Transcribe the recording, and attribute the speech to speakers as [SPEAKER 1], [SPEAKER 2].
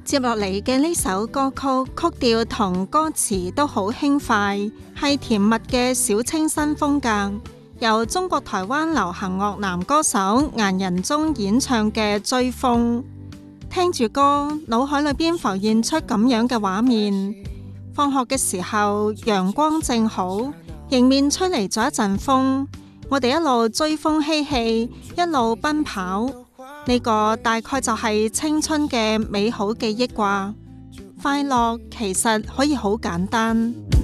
[SPEAKER 1] 接落嚟嘅呢首歌曲，曲調同歌詞都好輕快，係甜蜜嘅小清新風格，由中國台灣流行樂男歌手顏仁宗演唱嘅《追風》。聽住歌，腦海裏邊浮現出咁樣嘅畫面：放學嘅時候，陽光正好，迎面吹嚟咗一陣風，我哋一路追風嬉戲，一路奔跑。呢個大概就係青春嘅美好記憶啩。快樂其實可以好簡單。